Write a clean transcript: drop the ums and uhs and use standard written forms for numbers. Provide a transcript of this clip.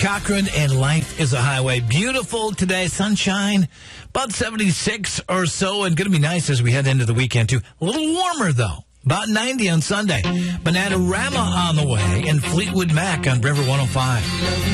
Cochran and Life is a Highway. Beautiful today, sunshine, about 76 or so, and going to be nice as we head into the weekend, too. A little warmer, though. About 90 on Sunday. Bananarama on the way, and Fleetwood Mac on River 105.